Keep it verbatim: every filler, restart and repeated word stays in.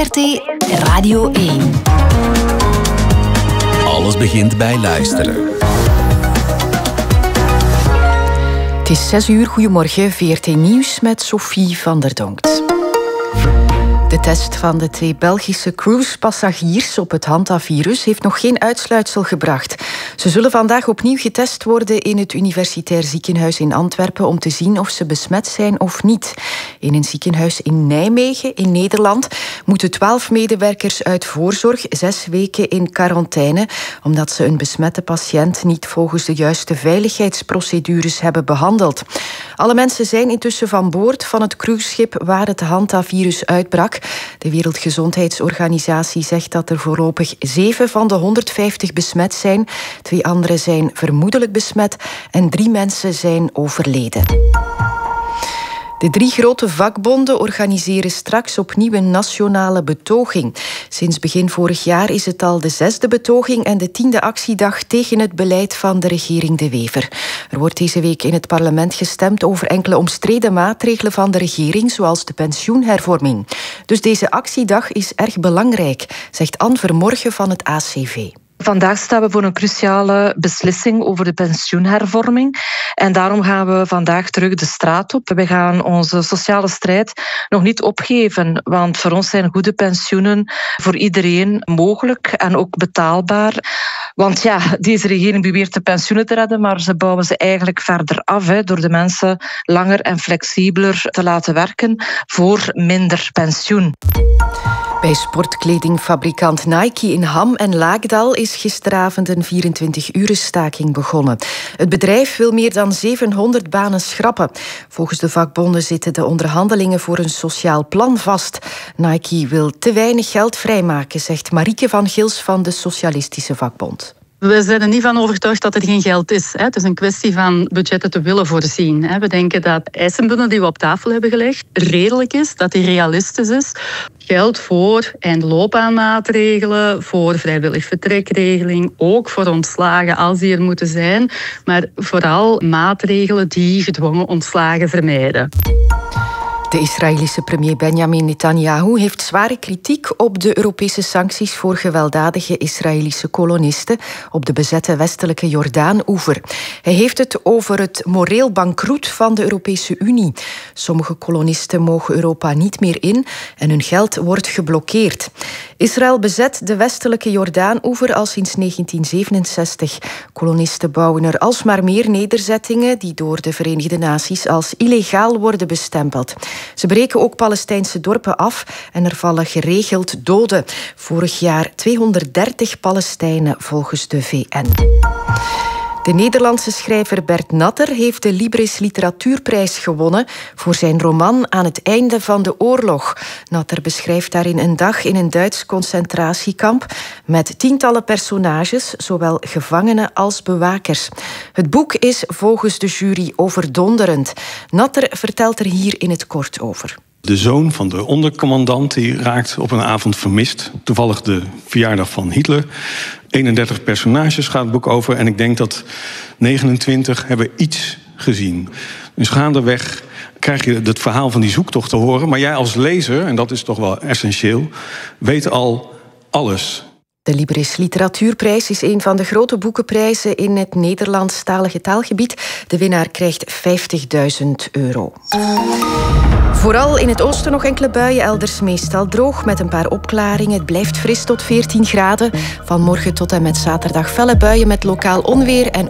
R T Radio één. Alles begint bij luisteren. Het is zes uur, goedemorgen, V R T Nieuws met Sophie van der Donkt. De test van de twee Belgische cruisepassagiers op het hantavirus heeft nog geen uitsluitsel gebracht. Ze zullen vandaag opnieuw getest worden in het Universitair Ziekenhuis in Antwerpen om te zien of ze besmet zijn of niet. In een ziekenhuis in Nijmegen, in Nederland, moeten twaalf medewerkers uit voorzorg zes weken in quarantaine, omdat ze een besmette patiënt niet volgens de juiste veiligheidsprocedures hebben behandeld. Alle mensen zijn intussen van boord van het cruiseschip waar het hantavirus uitbrak. De Wereldgezondheidsorganisatie zegt dat er voorlopig zeven van de honderdvijftig besmet zijn. Twee anderen zijn vermoedelijk besmet en drie mensen zijn overleden. De drie grote vakbonden organiseren straks opnieuw een nationale betoging. Sinds begin vorig jaar is het al de zesde betoging en de tiende actiedag tegen het beleid van de regering De Wever. Er wordt deze week in het parlement gestemd over enkele omstreden maatregelen van de regering, zoals de pensioenhervorming. Dus deze actiedag is erg belangrijk, zegt Anne Vermorgen van het A C V. Vandaag staan we voor een cruciale beslissing over de pensioenhervorming. En daarom gaan we vandaag terug de straat op. We gaan onze sociale strijd nog niet opgeven, want voor ons zijn goede pensioenen voor iedereen mogelijk en ook betaalbaar. Want ja, deze regering beweert de pensioenen te redden, maar ze bouwen ze eigenlijk verder af, hè, door de mensen langer en flexibeler te laten werken voor minder pensioen. Bij sportkledingfabrikant Nike in Ham en Laakdal is gisteravond een vierentwintig-uren staking begonnen. Het bedrijf wil meer dan zevenhonderd banen schrappen. Volgens de vakbonden zitten de onderhandelingen voor een sociaal plan vast. Nike wil te weinig geld vrijmaken, zegt Marieke van Gils van de Socialistische Vakbond. We zijn er niet van overtuigd dat er geen geld is. Het is een kwestie van budgetten te willen voorzien. We denken dat eisenbundel die we op tafel hebben gelegd redelijk is, dat die realistisch is. Geld voor eindloopbaanmaatregelen, voor vrijwillig vertrekregeling, ook voor ontslagen als die er moeten zijn, maar vooral maatregelen die gedwongen ontslagen vermijden. De Israëlische premier Benjamin Netanyahu heeft zware kritiek op de Europese sancties voor gewelddadige Israëlische kolonisten op de bezette westelijke Jordaan-oever. Hij heeft het over het moreel bankroet van de Europese Unie. Sommige kolonisten mogen Europa niet meer in en hun geld wordt geblokkeerd. Israël bezet de westelijke Jordaan-oever al sinds negentien zevenenzestig. Kolonisten bouwen er alsmaar meer nederzettingen die door de Verenigde Naties als illegaal worden bestempeld. Ze breken ook Palestijnse dorpen af en er vallen geregeld doden. Vorig jaar tweehonderddertig Palestijnen volgens de V N. De Nederlandse schrijver Bert Natter heeft de Libris Literatuurprijs gewonnen voor zijn roman Aan het einde van de oorlog. Natter beschrijft daarin een dag in een Duits concentratiekamp met tientallen personages, zowel gevangenen als bewakers. Het boek is volgens de jury overdonderend. Natter vertelt er hier in het kort over. De zoon van de ondercommandant die raakt op een avond vermist. Toevallig de verjaardag van Hitler. eenendertig personages gaat het boek over. En ik denk dat negenentwintig hebben iets gezien. Dus gaandeweg krijg je het verhaal van die zoektocht te horen. Maar jij als lezer, en dat is toch wel essentieel, weet al alles. De Libris Literatuurprijs is een van de grote boekenprijzen in het Nederlandstalige taalgebied. De winnaar krijgt vijftigduizend euro. Vooral in het oosten nog enkele buien, elders meestal droog met een paar opklaringen. Het blijft fris tot veertien graden. Van morgen tot en met zaterdag felle buien met lokaal onweer en